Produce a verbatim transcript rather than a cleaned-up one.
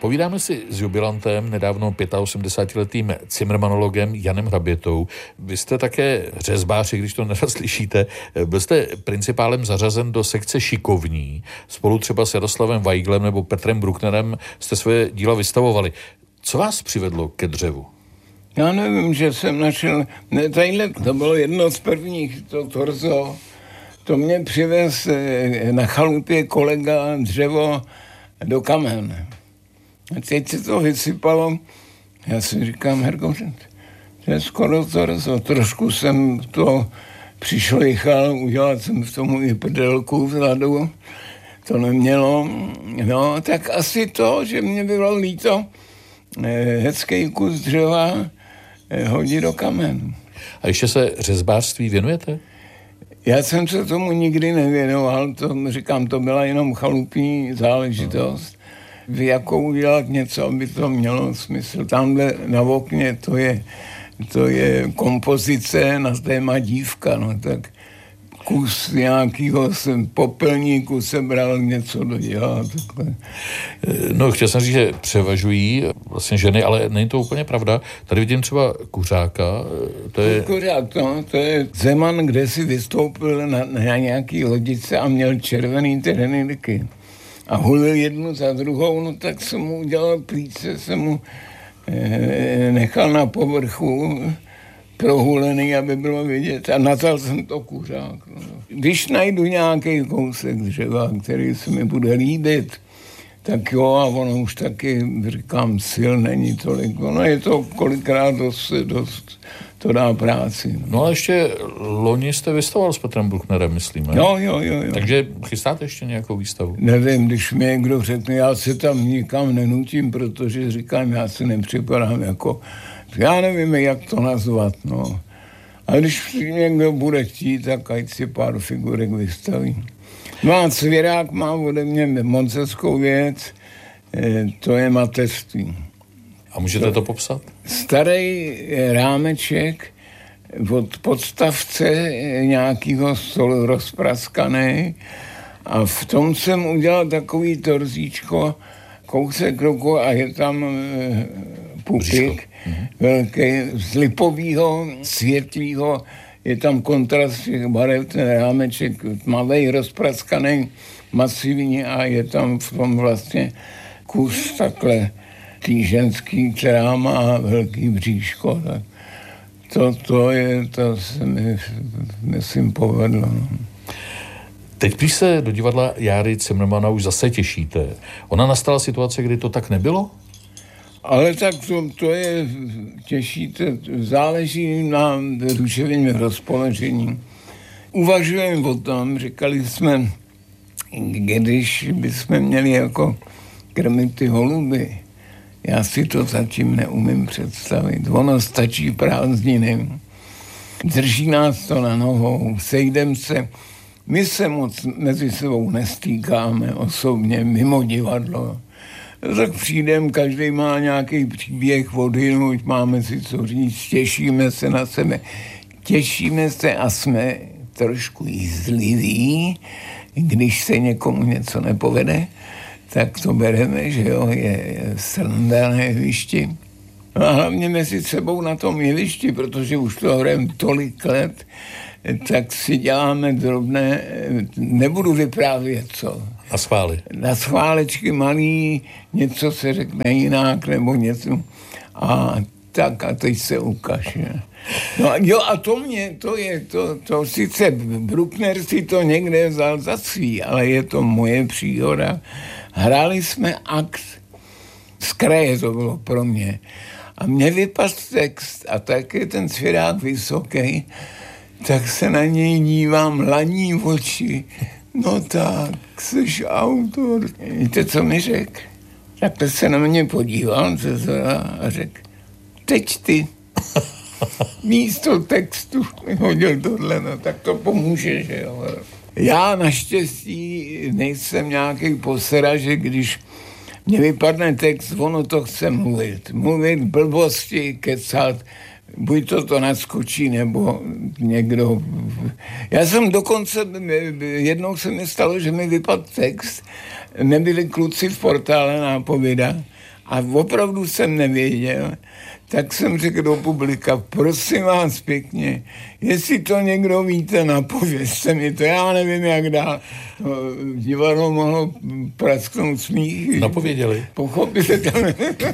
Povídáme si s jubilantem, nedávno osmdesátipětiletým cimrmanologem Janem Hrabětou. Vy jste také řezbář, když to nerad slyšíte. Byl jste principálem zařazen do sekce šikovní. Spolu třeba s Jaroslavem Weiglem nebo Petrem Brucknerem jste svoje díla vystavovali. Co vás přivedlo ke dřevu? Já nevím, že jsem našel, ne, tadyhle, to bylo jedno z prvních, to torzo, to mě přivez na chalupě kolega dřevo do kamen. A teď se to vysypalo, já si říkám, Herko, to je skoro torzo, trošku jsem to přišlichal, udělal jsem v tomu i prdelku vzadu, to nemělo, no, tak asi to, že mě bylo líto hezký kus dřeva hodí do kamen. A ještě se řezbářství věnujete? Já jsem se tomu nikdy nevěnoval, to říkám, to byla jenom chalupní záležitost. No. Jako udělat něco, aby to mělo smysl. Tamhle na okně to je, to je kompozice na téma dívka, no tak kus nějakýho jsem popelníku sebral, něco dodělat. Takhle. No, chtěl jsem říct, že převažují vlastně ženy, ale není to úplně pravda. Tady vidím třeba Kuřáka. To je... Kuřák, no, to je Zeman, kde si vystoupil na, na nějaký lodice a měl červený trenýrky. A hulil jednu za druhou, no tak jsem mu udělal plíce, jsem mu e, nechal na povrchu prohulený, aby bylo vidět. A nazval jsem to Kuřák. No. Když najdu nějaký kousek dřeva, který se mi bude líbit, tak jo, a ono už taky, říkám, sil není tolik. Ono je to kolikrát dost, dost to dá práci. No ale ještě loni jste vystavoval s Petrem Brucknerem, myslím, ne? Jo, jo, jo, jo. Takže chystáte ještě nějakou výstavu? Nevím, když mi někdo řekne, já se tam nikam nenutím, protože říkám, já se nepřipadám jako... Já nevím, jak to nazvat, no. A když někdo bude chtít, tak ať si pár figurek vystaví. No a Cvěrák má ode mě moc hezkou věc, to je mateřství. A můžete to, to popsat? Starý rámeček od podstavce nějakého stolu rozpraskaný a v tom jsem udělal takový torzíčko, kousek roku a je tam pupík velký, z lipovýho, světlýho, je tam kontrast těch barev, ten rámeček tmavej, rozpraskaný, masivní a je tam v tom vlastně kus takhle tý ženský, která má velký bříško. Tak to, to je, to se mi, myslím, povedlo. No. Teď když se do divadla Járy Cimrmana už zase těšíte. Ona nastala situace, kdy to tak nebylo? Ale tak to, to je, těšíte, záleží na duševním rozpoložení. Uvažujeme o tom, říkali jsme, když bychom měli jako krmit ty holuby, já si to zatím neumím představit. Ono stačí prázdniny. Drží nás to na nohou, sejdem se. My se moc mezi sebou nestýkáme osobně, mimo divadlo. Tak přijdem, každý má nějaký příběh odhynout, máme si co říct, těšíme se na sebe. Těšíme se a jsme trošku jízliví, když se někomu něco nepovede, tak to bereme, že jo, je, je sranda na jevišti. No a hlavně mezi sebou na tom jevišti, protože už to hrajeme tolik let, tak si děláme drobné, nebudu vyprávět co. Na schvály. Na schválečky malý, něco se řekne jinak, nebo něco. A tak a teď se ukáže. No jo, a to mě, to je, to, to sice Bruckner si to někde vzal za svý, ale je to moje příhoda. Hráli jsme akt, z kraje to bylo pro mě. A mě vypadl text a tak je ten Cvěrák vysoký, tak se na něj dívám, laní oči. No tak, jsi autor. Víte, co mi řekl? Takhle se na mě podíval a řekl, teď ty. Místo textu hodil tohle, no tak to pomůže, že jo. Já naštěstí nejsem nějaký posera, že když mě vypadne text, ono to chce mluvit. Mluvit blbosti, kecat, buď to to naskočí, nebo někdo... Já jsem dokonce, jednou se mi stalo, že mi vypadl text, nebyli kluci v portále nápověda a opravdu jsem nevěděl, tak jsem řekl do publika, prosím vás pěkně, jestli to někdo víte, napovězte mi to, já nevím, jak dál. Divadlo mohlo prasknout smích. Napověděli. Pochopitelně.